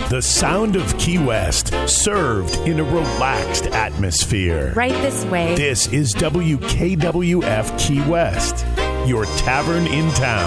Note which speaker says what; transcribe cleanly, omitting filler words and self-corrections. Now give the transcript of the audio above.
Speaker 1: The sound of Key West, served in a relaxed atmosphere.
Speaker 2: Right this way.
Speaker 1: This is WKWF Key West, your tavern in town.